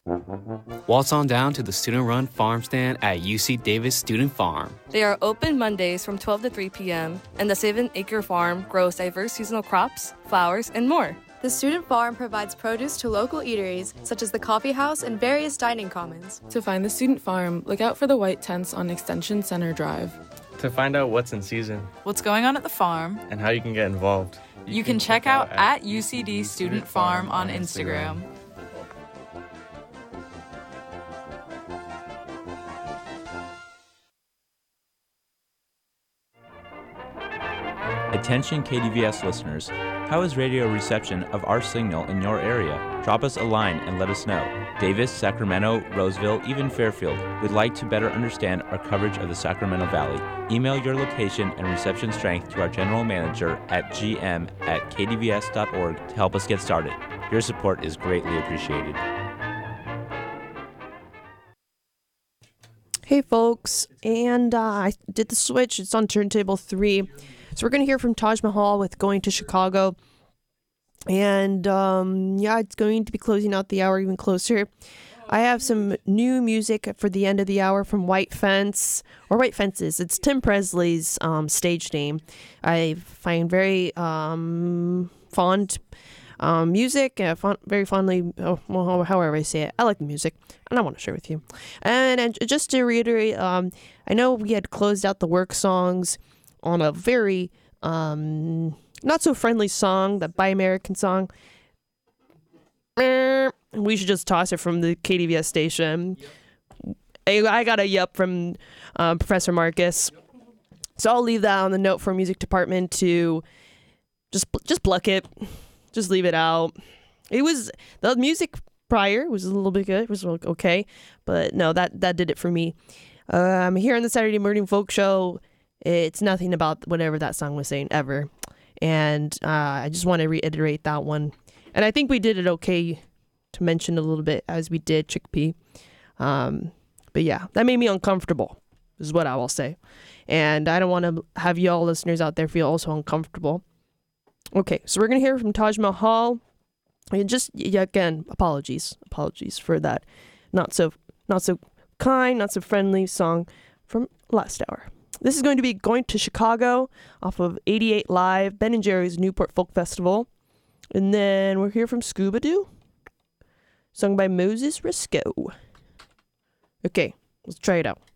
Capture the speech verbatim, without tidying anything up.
Waltz on down to the student-run farm stand at U C Davis Student Farm. They are open Mondays from twelve to three p.m., and the seven-acre farm grows diverse seasonal crops, flowers, and more. The student farm provides produce to local eateries, such as the coffee house and various dining commons. To find the student farm, look out for the white tents on Extension Center Drive. To find out what's in season, what's going on at the farm, and how you can get involved, you, you can, can check, check out at U C D Student Farm on Instagram. Attention K D V S listeners, how is radio reception of our signal in your area? Drop us a line and let us know. Davis, Sacramento, Roseville, even Fairfield would like to better understand our coverage of the Sacramento Valley. Email your location and reception strength to our general manager at g m at k d v s dot org to help us get started. Your support is greatly appreciated. Hey folks, and uh, I did the switch. It's on turntable three. So we're going to hear from Taj Mahal with Going to Chicago. And um, yeah, it's going to be closing out the hour even closer. I have some new music for the end of the hour from White Fence, or White Fences. It's Tim Presley's um, stage name. I find very um, fond um, music, uh, fond, very fondly, oh, well, however I say it. I like the music, and I want to share with you. And, and just to reiterate, um, I know we had closed out the work songs on a very um, not so friendly song, that Buy American song. We should just toss it from the K D V S station. Yep. I, I got a yep from um, Professor Marcus. Yep. So I'll leave that on the note for music department to just just pluck it, just leave it out. It was the music prior was a little bit good. It was okay, but no, that that did it for me. Uh, I'm here on the Saturday Morning Folk Show. It's nothing about whatever that song was saying ever. And uh, I just want to reiterate that one. And I think we did it okay to mention a little bit as we did Chickpea. Um, but yeah, that made me uncomfortable is what I will say. And I don't want to have y'all listeners out there feel also uncomfortable. Okay, so we're going to hear from Taj Mahal. And just, yeah, again, apologies. Apologies for that not so not so kind, not so friendly song from last hour. This is going to be Going to Chicago off of eighty-eight Live, Ben and Jerry's Newport Folk Festival. And then we're here from Scuba Doo, sung by Moses Risco. Okay, let's try it out.